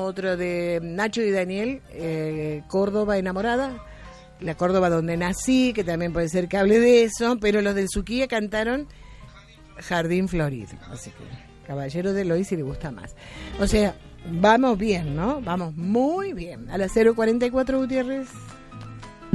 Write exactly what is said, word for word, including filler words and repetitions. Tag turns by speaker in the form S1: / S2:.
S1: otro de Nacho y Daniel, eh, Córdoba enamorada, la Córdoba donde nací, que también puede ser que hable de eso, pero los del Suquía cantaron Jardín Florido, así que Caballero de Eloy si le gusta más. O sea, vamos bien, ¿no? Vamos muy bien. A las cero cuarenta y cuatro, Gutiérrez.